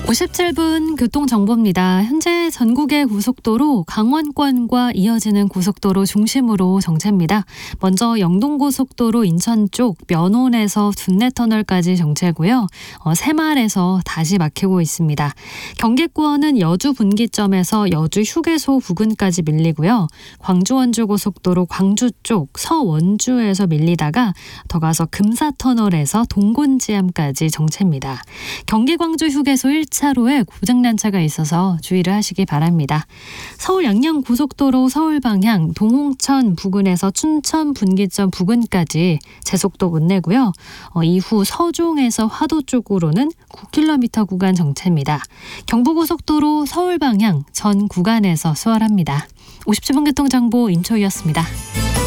57분 교통정보입니다. 현재 전국의 고속도로 강원권과 이어지는 고속도로 중심으로 정체입니다. 먼저 영동고속도로 인천 쪽 면온에서 둔내터널까지 정체고요. 새말에서 다시 막히고 있습니다. 경기권은 여주 분기점에서 여주 휴게소 부근까지 밀리고요. 광주원주고속도로 광주 쪽 서원주에서 밀리다가 더 가서 금사터널에서 동곤지암까지 정체입니다. 경기 광주 휴게소 1차로에 고장난 차가 있어서 주의를 하시기 바랍니다. 서울 양양고속도로 서울 방향 동홍천 부근에서 춘천 분기점 부근까지 제속도 못 내고요. 이후 서종에서 화도 쪽으로는 9km 구간 정체입니다. 경부고속도로 서울 방향 전 구간에서 수월합니다. 57분 교통정보 임초희였습니다.